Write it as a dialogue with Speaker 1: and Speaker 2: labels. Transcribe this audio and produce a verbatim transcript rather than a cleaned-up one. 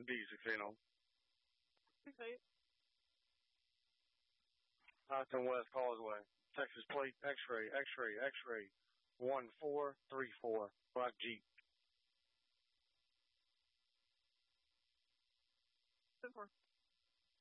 Speaker 1: D sixteen on.
Speaker 2: Okay.
Speaker 1: Austin West Causeway. Texas plate, X-ray, X-ray, X-ray. one four three four. Black Jeep.
Speaker 2: Super.